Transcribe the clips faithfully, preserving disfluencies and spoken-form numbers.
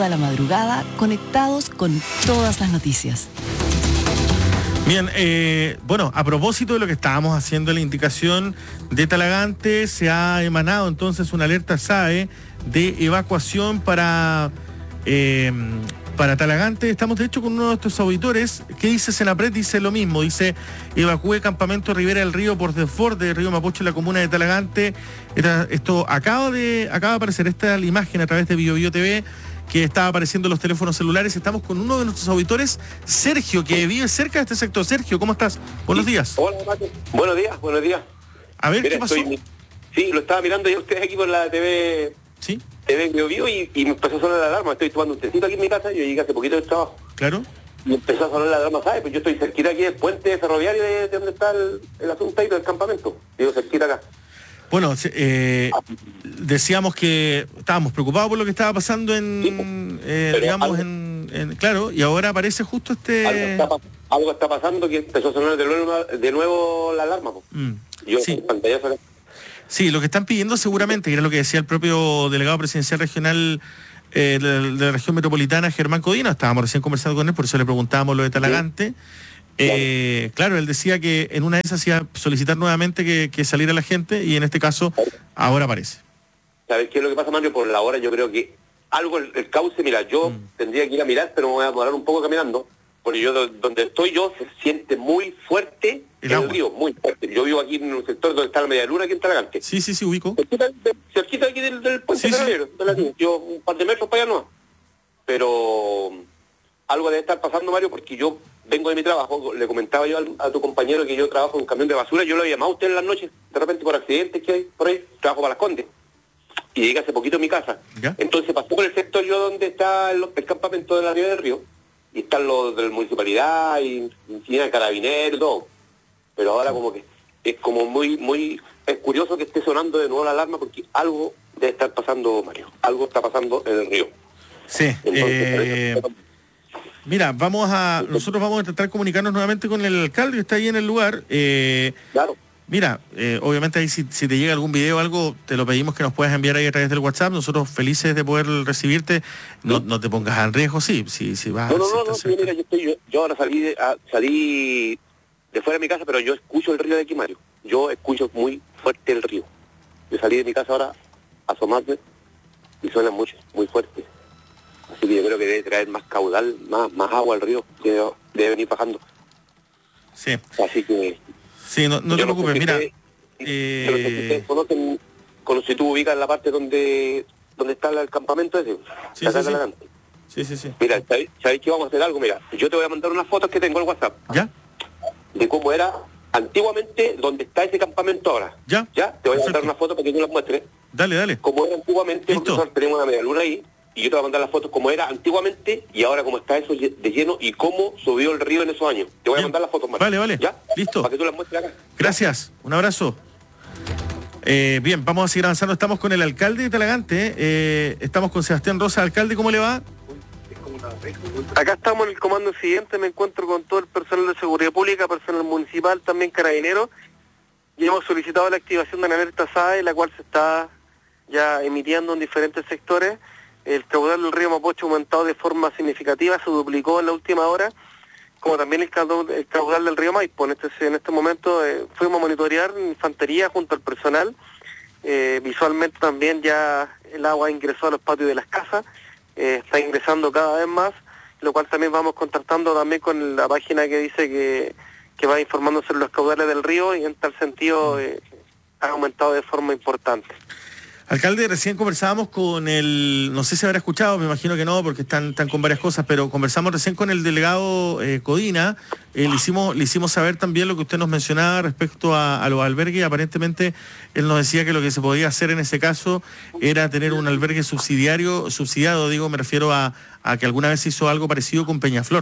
Toda la madrugada conectados con todas las noticias. Bien, eh, bueno, a propósito de lo que estábamos haciendo en la indicación de Talagante, se ha emanado entonces una alerta S A E de evacuación para, eh, para Talagante. Estamos de hecho con uno de nuestros auditores que dice Senapred, dice lo mismo, dice evacúe campamento Ribera del Río por desborde del río Mapocho en la comuna de Talagante. Esta, esto acaba de, acaba de aparecer esta la imagen a través de Bio Bio T V, que está apareciendo en los teléfonos celulares. Estamos con uno de nuestros auditores, Sergio, que vive cerca de este sector. Sergio, ¿cómo estás? Buenos días. Hola, Mate. Buenos días, buenos días. A ver, Mira, ¿qué pasó? Estoy, sí, lo estaba mirando yo ustedes aquí por la T V, ¿Sí? T V Bio Bio y, y me empezó a sonar la alarma. Estoy tomando un tecito aquí en mi casa, yo llegué hace poquito del trabajo. Claro. Y empezó a sonar la alarma, ¿sabes? Pues yo estoy cerquita aquí del puente ferroviario de, de donde está el, el asunto ahí del campamento. Digo, cerquita acá. Bueno, eh, decíamos que estábamos preocupados por lo que estaba pasando en, eh, digamos, algo, en, en, claro, y ahora aparece justo este... Algo está, algo está pasando que empezó a sonar de nuevo, de nuevo la alarma. Mm, yo sí. en pantalla acá. Sí, lo que están pidiendo seguramente, que era lo que decía el propio delegado presidencial regional eh, de, de la región metropolitana, Germán Codina, estábamos recién conversando con él, por eso le preguntábamos lo de Talagante. Sí. Eh, claro. claro, él decía que en una de esas iba a solicitar nuevamente que, que saliera la gente y en este caso ahora aparece. ¿Sabes qué es lo que pasa, Mario? Por la hora yo creo que algo, el, el cauce, mira, yo mm. tendría que ir a mirar, pero me voy a demorar un poco caminando, porque yo donde estoy yo se siente muy fuerte el, el río, muy fuerte. Yo vivo aquí en un sector donde está la media luna, aquí en Talagante. Sí, sí, sí, ubico. Cerquita, de, cerquita aquí del, del puente ferroviario, sí, sí. de la uh-huh. Yo un par de metros para allá no. Pero algo debe estar pasando, Mario, porque yo vengo de mi trabajo, le comentaba yo al, a tu compañero que yo trabajo en un camión de basura, yo lo había llamado a usted en las noches, de repente por accidentes que hay por ahí, trabajo para Las Condes, y llegué hace poquito a mi casa. ¿Ya? Entonces pasé por el sector yo donde está el, el campamento de la Ría del Río, y están los de la municipalidad, y el carabinero, todo. Pero ahora como que es como muy, muy, es curioso que esté sonando de nuevo la alarma, porque algo debe estar pasando, Mario, algo está pasando en el río. Sí, Entonces, eh... Mira, vamos a, nosotros vamos a intentar comunicarnos nuevamente con el alcalde que está ahí en el lugar. Eh, claro. Mira, eh, obviamente ahí si, si te llega algún video o algo, te lo pedimos que nos puedas enviar ahí a través del WhatsApp. Nosotros felices de poder recibirte. No, no te pongas en riesgo, sí, si, si vas. No, no, no, no sí, mira, yo estoy, yo, yo ahora salí de, a, salí de fuera de mi casa, pero yo escucho el río de aquí, Mario. Yo escucho muy fuerte el río. Yo salí de mi casa ahora a asomarme y suena mucho, muy fuerte. Así que yo creo que debe traer más caudal, más, más agua al río, que debe, debe venir bajando. Sí. Así que... Sí, no, no te preocupes, no mira... Ustedes, eh... pero si ustedes conocen, con, si tú ubicas la parte donde donde está el campamento ese, sí, la sí, sí. sí, sí, sí. Mira, ¿sabéis, ¿sabéis que vamos a hacer algo? Mira, yo te voy a mandar unas fotos que tengo en WhatsApp. ¿Ya? De cómo era antiguamente donde está ese campamento ahora. ¿Ya? ¿Ya? Te voy a Perfecto. mandar unas fotos para que tú las muestres. Dale, dale. Como era antiguamente, porque nosotros tenemos una media luna ahí, y yo te voy a mandar las fotos como era antiguamente y ahora como está eso de lleno y cómo subió el río en esos años. Te voy Bien. a mandar las fotos más. Vale, vale. ¿Ya? Listo. Para que tú las muestres acá. Gracias. Un abrazo. Eh, bien, vamos a seguir avanzando. Estamos con el alcalde de Talagante. Eh, estamos con Sebastián Rosa. Alcalde, ¿cómo le va? Acá estamos en el comando siguiente. Me encuentro con todo el personal de seguridad pública, personal municipal, también carabineros. Y hemos solicitado la activación de la alerta S A E, la cual se está ya emitiendo en diferentes sectores. El caudal del río Mapocho ha aumentado de forma significativa, se duplicó en la última hora, como también el caudal, el caudal del río Maipo. En este, en este momento eh, fuimos a monitorear infantería junto al personal. Eh, visualmente también ya el agua ingresó a los patios de las casas, eh, está ingresando cada vez más, lo cual también vamos contactando también con la página que dice que, que va informando sobre los caudales del río, y en tal sentido eh, ha aumentado de forma importante. Alcalde, recién conversábamos con el, no sé si habrá escuchado, me imagino que no, porque están, están con varias cosas, pero conversamos recién con el delegado eh, Codina, eh, le hicimos le hicimos saber también lo que usted nos mencionaba respecto a, a los albergues, y aparentemente él nos decía que lo que se podía hacer en ese caso era tener un albergue subsidiario, subsidiado, digo, me refiero a, a que alguna vez se hizo algo parecido con Peñaflor.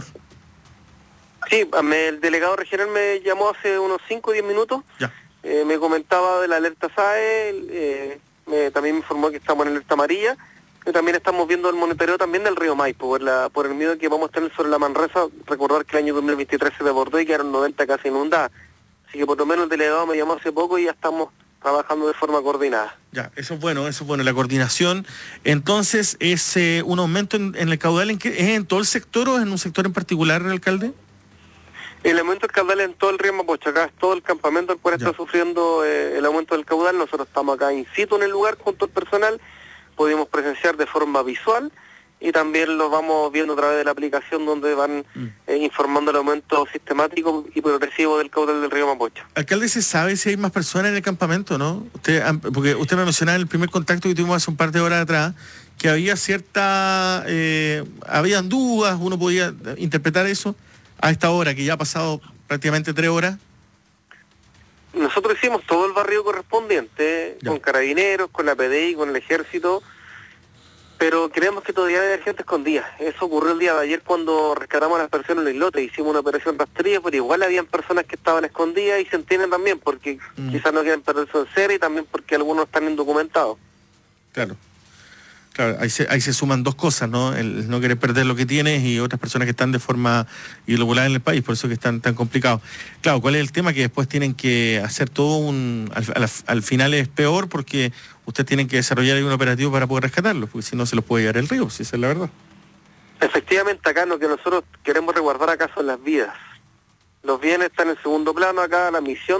Sí, me, el delegado regional me llamó hace unos cinco o diez minutos, ya. Eh, me comentaba de la alerta S A E, eh, Me, también me informó que estamos en alerta amarilla, y también estamos viendo el monitoreo también del río Maipo, por, la, por el miedo que vamos a tener sobre la Manresa. Recordar que el año dos mil veintitrés se desbordó y quedaron noventa casas inundadas, así que por lo menos el delegado me llamó hace poco y ya estamos trabajando de forma coordinada. Ya, eso es bueno, eso es bueno, la coordinación. Entonces, ¿es eh, un aumento en, en el caudal? ¿En qué, ¿Es en todo el sector o es en un sector en particular, alcalde? El aumento del caudal en todo el río Mapocho, acá es todo el campamento el cual Ya. está sufriendo eh, el aumento del caudal. Nosotros estamos acá in situ en el lugar junto al personal, pudimos presenciar de forma visual y también lo vamos viendo a través de la aplicación donde van Mm. eh, informando el aumento sistemático y progresivo del caudal del río Mapocho. Alcalde, ¿se sabe si hay más personas en el campamento, no? Usted, han- porque usted me mencionaba en el primer contacto que tuvimos hace un par de horas atrás que había cierta, eh, habían dudas, uno podía interpretar eso a esta hora, que ya ha pasado prácticamente tres horas. Nosotros hicimos todo el barrio correspondiente, Ya. con carabineros, con la P D I, con el ejército, pero creemos que todavía hay gente escondida. Eso ocurrió el día de ayer cuando rescatamos a las personas en el islote, hicimos una operación rastrilla, pero igual habían personas que estaban escondidas y se entienden también, porque Mm. quizás no quieren perderse en serio y también porque algunos están indocumentados. Claro. Claro, ahí se, ahí se suman dos cosas, ¿no? El no querer perder lo que tienes y otras personas que están de forma irregular en el país, por eso que están tan complicados. Claro, ¿cuál es el tema? Que después tienen que hacer todo un... Al, al, al final es peor porque ustedes tienen que desarrollar ahí un operativo para poder rescatarlos, porque si no se los puede llevar el río, si esa es la verdad. Efectivamente, acá lo que nosotros queremos resguardar acá son las vidas. Los bienes están en segundo plano acá, la misión